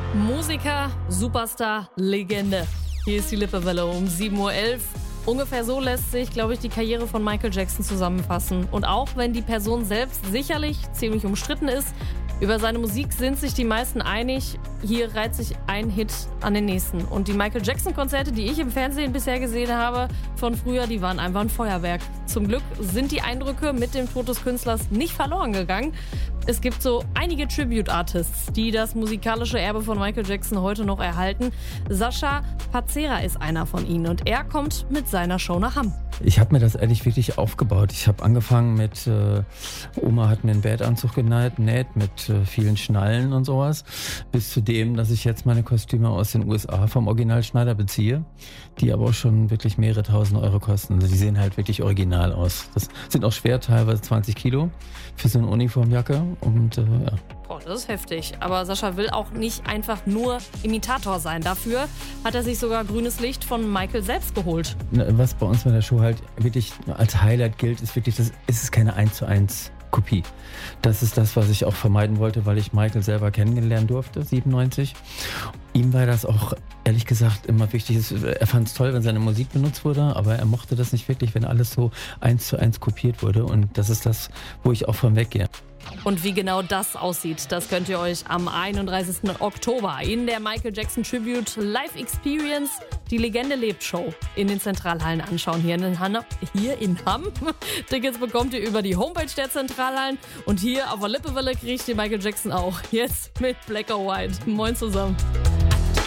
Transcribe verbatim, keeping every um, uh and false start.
Musiker, Superstar, Legende. Hier ist die Lippewelle um sieben Uhr elf. Ungefähr so lässt sich, glaube ich, die Karriere von Michael Jackson zusammenfassen. Und auch wenn die Person selbst sicherlich ziemlich umstritten ist, über seine Musik sind sich die meisten einig. Hier reiht sich ein Hit an den nächsten. Und die Michael Jackson-Konzerte, die ich im Fernsehen bisher gesehen habe, von früher, die waren einfach ein Feuerwerk. Zum Glück sind die Eindrücke mit dem Tod des Künstlers nicht verloren gegangen. Es gibt so einige Tribute-Artists, die das musikalische Erbe von Michael Jackson heute noch erhalten. Sascha Pazera ist einer von ihnen und er kommt mit seiner Show nach Hamm. Ich habe mir das ehrlich wirklich aufgebaut. Ich habe angefangen mit, äh, Oma hat mir einen Badeanzug genäht, näht mit äh, vielen Schnallen und sowas, bis zu dem, dass ich jetzt meine Kostüme aus den U S A vom Originalschneider beziehe, die aber auch schon wirklich mehrere tausend Euro kosten. Also die sehen halt wirklich original aus. Das sind auch schwer, teilweise zwanzig Kilo für so eine Uniformjacke und äh, ja. Boah, das ist heftig. Aber Sascha will auch nicht einfach nur Imitator sein. Dafür hat er sich sogar grünes Licht von Michael selbst geholt. Was bei uns bei der Show halt wirklich als Highlight gilt, ist wirklich, das ist keine eins zu eins Kopie. Das ist das, was ich auch vermeiden wollte, weil ich Michael selber kennengelernen durfte, siebenundneunzig. Ihm war das auch, ehrlich gesagt, immer wichtig. Er fand es toll, wenn seine Musik benutzt wurde, aber er mochte das nicht wirklich, wenn alles so eins zu eins kopiert wurde. Und das ist das, wo ich auch von weggehe. Und wie genau das aussieht, das könnt ihr euch am einunddreißigsten Oktober in der Michael Jackson Tribute Live Experience, die Legende lebt Show, in den Zentralhallen anschauen. Hier in, Hanna, hier in Hamm. Tickets bekommt ihr über die Homepage der Zentralhallen. Und hier auf der Lippewelle kriegt ihr Michael Jackson auch. Jetzt mit Black or White. Moin zusammen.